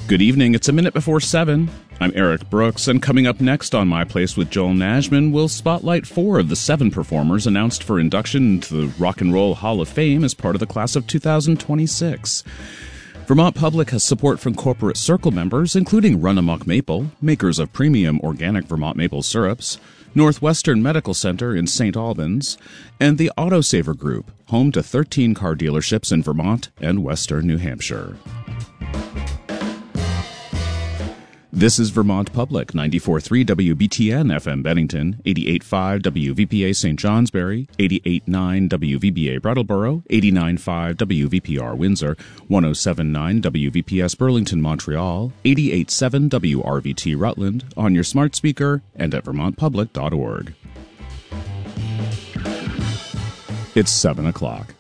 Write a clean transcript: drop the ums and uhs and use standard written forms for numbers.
Good evening, it's a minute before 7. I'm Eric Brooks, and coming up next on My Place with Joel Najman, we'll spotlight 4 of the 7 performers announced for induction into the Rock and Roll Hall of Fame as part of the class of 2026. Vermont Public has support from corporate circle members, including Run Amok Maple, makers of premium organic Vermont maple syrups, Northwestern Medical Center in St. Albans, and the Autosaver Group, home to 13 car dealerships in Vermont and western New Hampshire. This is Vermont Public, 94.3 WBTN FM Bennington, 88.5 WVPA St. Johnsbury, 88.9 WVBA Brattleboro, 89.5 WVPR Windsor, 107.9 WVPS Burlington Montreal, 88.7 WRVT Rutland, on your smart speaker and at vermontpublic.org. It's 7 o'clock.